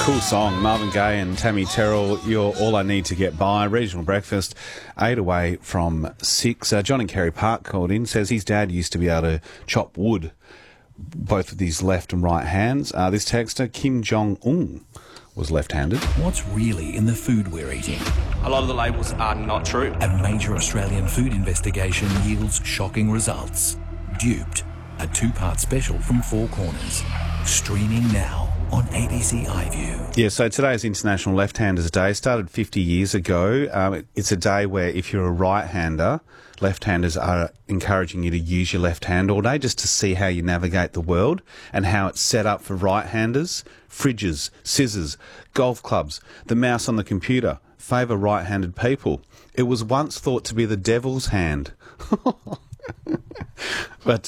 Cool song. Marvin Gaye and Tammy Terrell, You're All I Need to Get By. Regional breakfast, 8 away from 6. John in Kerry Park called in, says his dad used to be able to chop wood, both with his left and right hands. This texter, Kim Jong-un, was left-handed. What's really in the food we're eating? A lot of the labels are not true. A major Australian food investigation yields shocking results. Duped, a 2-part special from Four Corners. Streaming now on ABC iView. Yeah, so today is International Left-Handers Day. It started 50 years ago. It's a day where if you're a right-hander, left-handers are encouraging you to use your left hand all day just to see how you navigate the world and how it's set up for right-handers. Fridges, scissors, golf clubs, the mouse on the computer favour right-handed people. It was once thought to be the devil's hand. But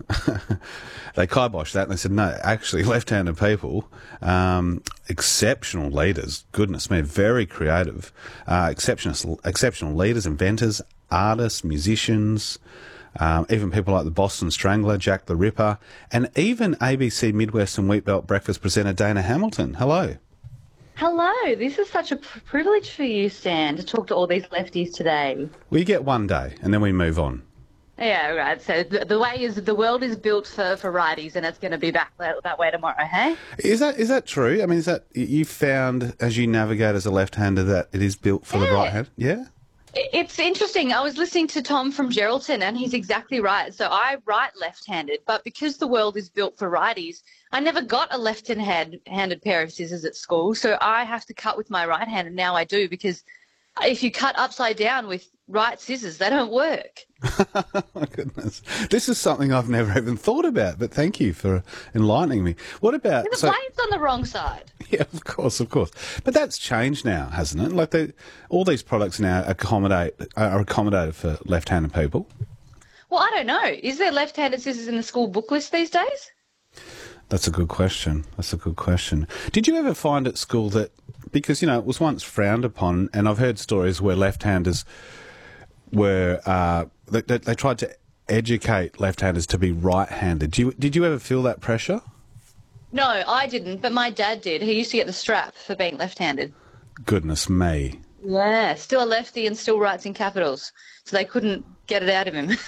they kiboshed that and they said, no, actually, left-handed people, exceptional leaders, goodness me, very creative, exceptional leaders, inventors, artists, musicians, even people like the Boston Strangler, Jack the Ripper, and even ABC Midwest and Wheatbelt breakfast presenter Dana Hamilton. Hello. Hello, this is such a privilege for you, Stan, to talk to all these lefties today. We get one day and then we move on. Yeah, right. So the way is the world is built for righties, and it's going to be back that way tomorrow, hey? Is that true? I mean, is that you found as you navigate as a left-hander that it is built for the right hand? Yeah. It's interesting. I was listening to Tom from Geraldton, and he's exactly right. So I write left-handed, but because the world is built for righties, I never got a left-handed pair of scissors at school, so I have to cut with my right hand, and now I do, because if you cut upside down with right scissors, they don't work. My goodness. This is something I've never even thought about, but thank you for enlightening me. What about... The blade's on the wrong side. Yeah, of course. But that's changed now, hasn't it? Like all these products now are accommodated for left-handed people. Well, I don't know. Is there left-handed scissors in the school book list these days? That's a good question. Did you ever find at school that, because, it was once frowned upon, and I've heard stories where left-handers were, they tried to educate left-handers to be right-handed. Did you ever feel that pressure? No, I didn't, but my dad did. He used to get the strap for being left-handed. Goodness me. Yeah, still a lefty and still writes in capitals, so they couldn't get it out of him.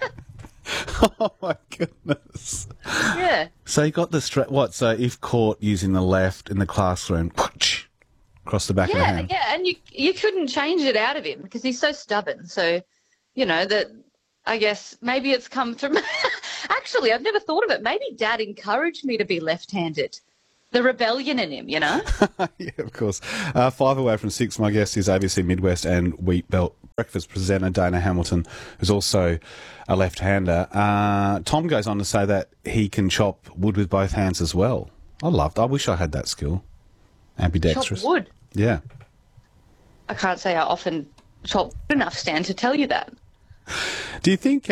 Oh, my goodness. Yeah. So you got the strap. What? So if caught using the left in the classroom, across the back of the hand. Yeah, and you couldn't change it out of him because he's so stubborn. So, that I guess maybe it's come from... Actually, I've never thought of it. Maybe Dad encouraged me to be left-handed. The rebellion in him, Yeah, of course. 5 away from 6, my guest is ABC Midwest and Wheatbelt breakfast presenter Dana Hamilton, who's also a left-hander. Tom goes on to say that he can chop wood with both hands as well. I wish I had that skill. Ambidextrous. Chop wood? Yeah. I can't say I often chop wood enough, Stan, to tell you that. Do you think,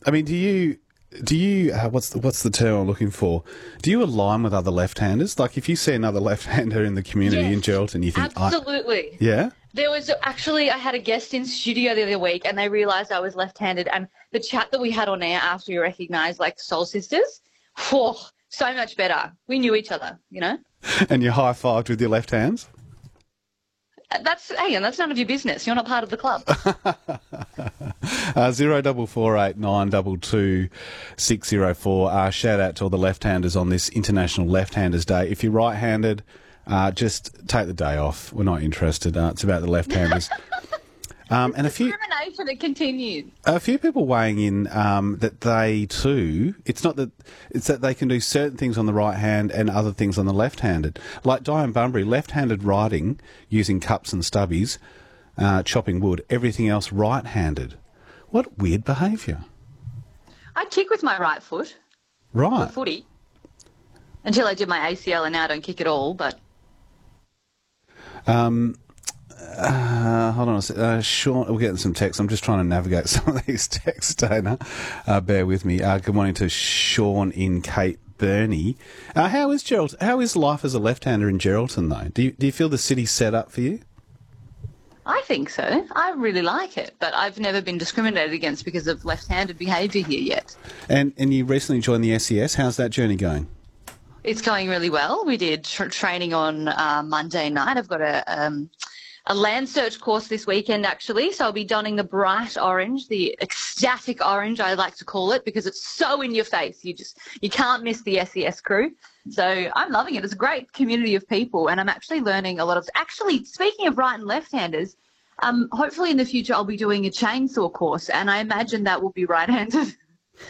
do you what's the term I'm looking for? Do you align with other left-handers? Like if you see another left-hander in the community in Geraldton, you think... Absolutely. Yeah? There was actually, I had a guest in studio the other week and they realised I was left-handed, and the chat that we had on air after we recognised like soul sisters, whew, so much better. We knew each other, And you high-fived with your left hands? That's none of your business. You're not part of the club. 0448 922 604. Shout out to all the left-handers on this International Left-Handers Day. If you're right-handed, just take the day off. We're not interested. It's about the left-handers. And discrimination, it continues. A few people weighing in that they too, it's that they can do certain things on the right hand and other things on the left-handed. Like Diane Bunbury, left-handed writing using cups and stubbies, chopping wood, everything else right-handed. What weird behaviour. I kick with my right foot. Right. The footy. Until I did my ACL, and now I don't kick at all, but... Hold on a sec. Sean, we're getting some texts. I'm just trying to navigate some of these texts, Dana. Bear with me. Good morning to Sean in Cape Burney. How is life as a left-hander in Geraldton, though? Do you feel the city's set up for you? I think so. I really like it, but I've never been discriminated against because of left-handed behaviour here yet. And you recently joined the SES. How's that journey going? It's going really well. We did training on Monday night. I've got a land search course this weekend, actually. So I'll be donning the bright orange, the ecstatic orange, I like to call it, because it's so in your face. You can't miss the SES crew. So I'm loving it. It's a great community of people, and I'm actually learning a lot of. Actually, speaking of right and left-handers, hopefully in the future I'll be doing a chainsaw course, and I imagine that will be right-handed.